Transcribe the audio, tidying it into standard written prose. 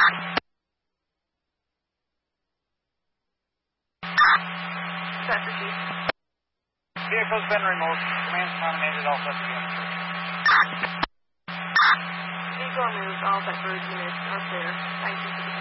Set for Chief. Vehicle's been removed. Command's nominated, all set to be answered. Vehicle removed, all set for units up there. 19